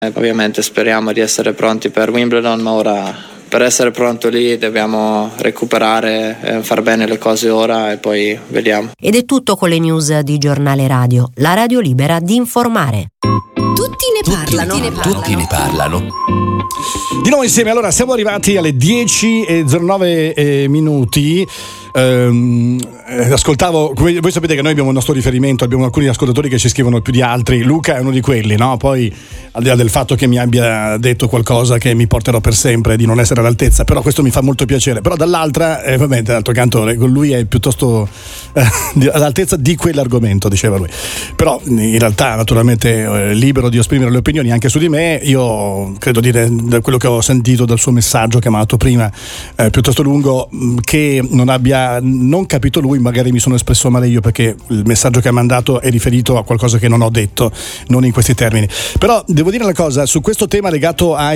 Ovviamente speriamo di essere pronti per Wimbledon, ma ora per essere pronto lì dobbiamo recuperare, far bene le cose ora e poi vediamo. Ed è tutto con le news di Giornale Radio, la radio libera di informare. Tutti ne parlano. Di nuovo insieme, allora siamo arrivati alle 10:09 minuti. Ascoltavo, voi sapete che noi abbiamo il nostro riferimento, abbiamo alcuni ascoltatori che ci scrivono più di altri. Luca è uno di quelli, no? Poi al di là del fatto che mi abbia detto qualcosa che mi porterò per sempre di non essere all'altezza, però questo mi fa molto piacere. Però dall'altra, vabbè, d'altro canto lui è piuttosto all'altezza di quell'argomento, diceva lui. Però in realtà naturalmente libero di esprimere le opinioni anche su di me. Io credo dire, da quello che ho sentito dal suo messaggio che mi ha dato prima, piuttosto lungo, che non capito lui, magari mi sono espresso male io, perché il messaggio che ha mandato è riferito a qualcosa che non ho detto, non in questi termini. Però devo dire una cosa su questo tema legato al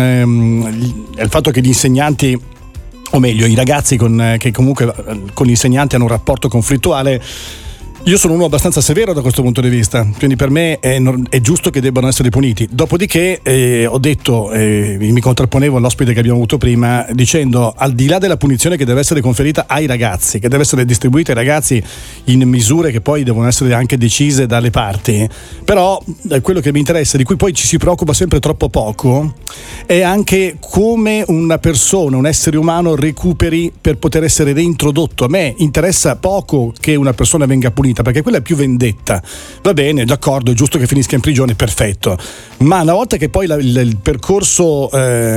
fatto che gli insegnanti, o meglio i ragazzi che comunque con gli insegnanti hanno un rapporto conflittuale. Io sono uno abbastanza severo da questo punto di vista, quindi per me è giusto che debbano essere puniti. Dopodiché ho detto, mi contrapponevo all'ospite che abbiamo avuto prima, dicendo, al di là della punizione che deve essere conferita ai ragazzi, che deve essere distribuita ai ragazzi in misure che poi devono essere anche decise dalle parti, però quello che mi interessa, di cui poi ci si preoccupa sempre troppo poco, è anche come una persona, un essere umano recuperi per poter essere reintrodotto. A me interessa poco che una persona venga punita, perché quella è più vendetta. Va bene, d'accordo, è giusto che finisca in prigione, perfetto, ma una volta che poi il percorso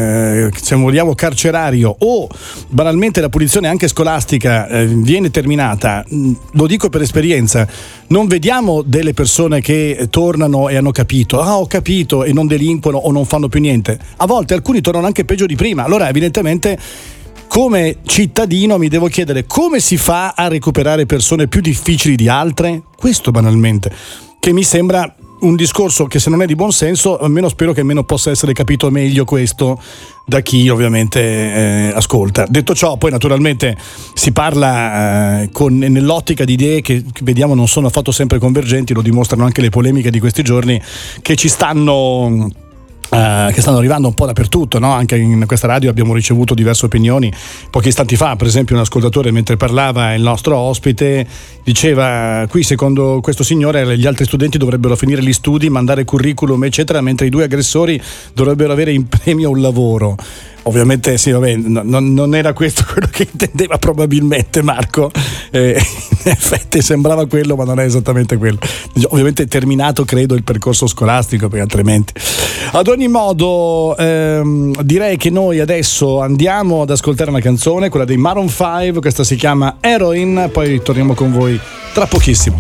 se vogliamo carcerario o banalmente la punizione anche scolastica viene terminata, lo dico per esperienza, non vediamo delle persone che tornano e hanno capito, ho capito, e non delinquono o non fanno più niente. A volte alcuni tornano anche peggio di prima. Allora evidentemente, come cittadino, mi devo chiedere come si fa a recuperare persone più difficili di altre? Questo banalmente, che mi sembra un discorso che, se non è di buon senso, almeno spero che almeno possa essere capito meglio questo da chi ovviamente ascolta. Detto ciò, poi naturalmente si parla nell'ottica di idee che vediamo non sono affatto sempre convergenti, lo dimostrano anche le polemiche di questi giorni che ci stanno arrivando un po' dappertutto, no? Anche in questa radio abbiamo ricevuto diverse opinioni. Pochi istanti fa, per esempio, un ascoltatore, mentre parlava il nostro ospite, diceva: qui secondo questo signore gli altri studenti dovrebbero finire gli studi, mandare curriculum eccetera, mentre i due aggressori dovrebbero avere in premio un lavoro. Ovviamente sì, vabbè, non era questo quello che intendeva probabilmente Marco, in effetti sembrava quello, ma non è esattamente quello. Ovviamente è terminato, credo, il percorso scolastico, perché altrimenti. Ad ogni modo direi che noi adesso andiamo ad ascoltare una canzone, quella dei Maroon 5, questa si chiama Heroin, poi torniamo con voi tra pochissimo.